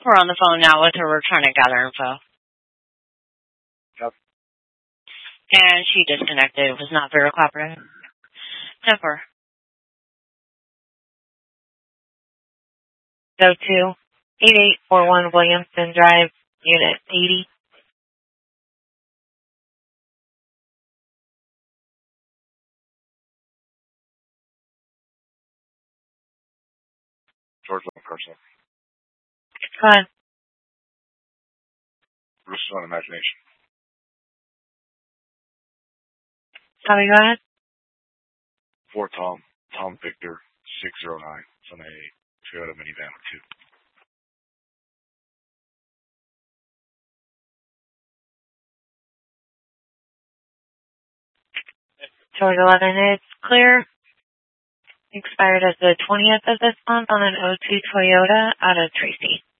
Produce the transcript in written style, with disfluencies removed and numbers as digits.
We're on the phone now with her. We're trying to gather info. Yep. And she disconnected. It was not very cooperative. Temper. Go to 8841 Williamson Drive, Unit 80. George Carson. Go ahead. Bruce on Imagination. Tommy, go ahead. Fort Tom Victor 609. It's on a Toyota minivan with 2. George 11, it's clear. Expired as the 20th of this month on an 02 Toyota out of Tracy.